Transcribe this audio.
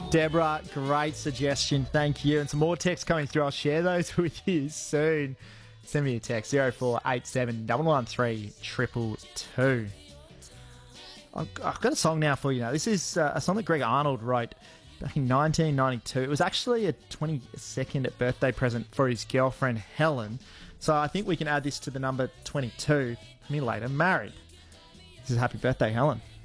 Deborah, great suggestion. Thank you. And some more texts coming through. I'll share those with you soon. Send me a text 0487 113 222. I've got a song now for you now. This is a song that Greg Arnold wrote back in 1992. It was actually a 22nd birthday present for his girlfriend Helen. So I think we can add this to the number 22. Me later, married. This is happy birthday, Helen.